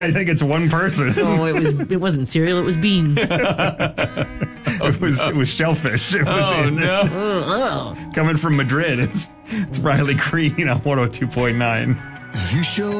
I think it's one person. Oh, it wasn't cereal. It was beans. It was shellfish. Oh. Coming from Madrid, it's Riley Green on 102.9. You show